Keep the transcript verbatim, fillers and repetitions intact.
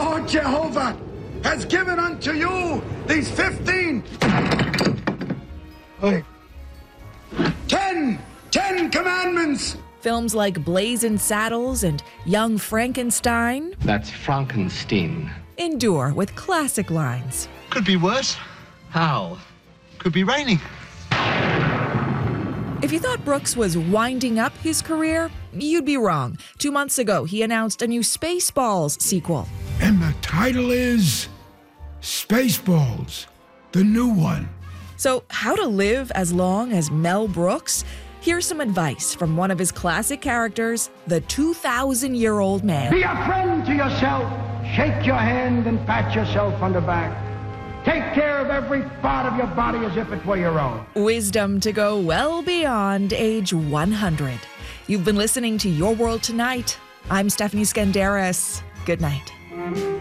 Lord Jehovah has given unto you these fifteen, Wait. ten, ten commandments. Films like Blazing Saddles and Young Frankenstein That's Frankenstein. endure with classic lines. Could be worse. How? Could be raining. If you thought Brooks was winding up his career, you'd be wrong. Two months ago, he announced a new Spaceballs sequel. And the title is Spaceballs, the new one. So, how to live as long as Mel Brooks? Here's some advice from one of his classic characters, the two thousand year old man. Be a friend to yourself. Shake your hand and pat yourself on the back. Take care of every part of your body as if it were your own. Wisdom to go well beyond age one hundred. You've been listening to Your World Tonight. I'm Stephanie Skandaris. Good night.